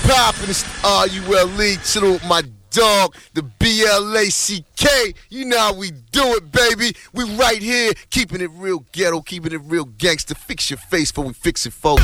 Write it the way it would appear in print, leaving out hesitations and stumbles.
poppin'? It's the R-U-L-E. Chillin' with my dog, the B-L-A-C-K. You know how we do it, baby. We right here, keeping it real ghetto, keeping it real gangster. Fix your face before we fix it, folks.